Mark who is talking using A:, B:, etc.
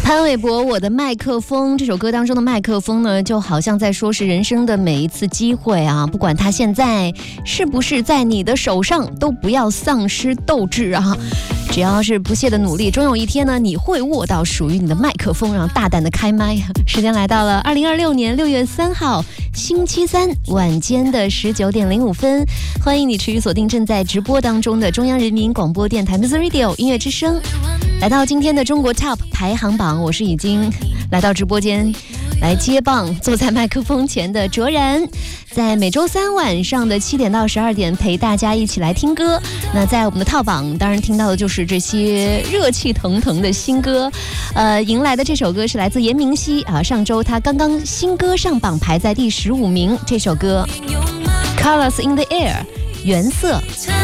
A: 潘玮柏《我的麦克风》这首歌当中的麦克风呢，就好像在说是人生的每一次机会啊，不管它现在是不是在你的手上，都不要丧失斗志啊！只要是不懈的努力，终有一天呢，你会握到属于你的麦克风，然后大胆的开麦。时间来到了2026年6月3号星期三晚间的19点05分，欢迎你持续锁定正在直播当中的中央人民广播电台 Music Radio 音乐之声。来到今天的中国 Top 排行榜，我是已经来到直播间来接棒，坐在麦克风前的卓然，在每周三晚上的7点到12点陪大家一起来听歌。那在我们的 Top 榜，当然听到的就是这些热气腾腾的新歌。迎来的这首歌是来自严明熙啊，上周他刚刚新歌上榜排在第15名，这首歌 Colors in the Air 原色。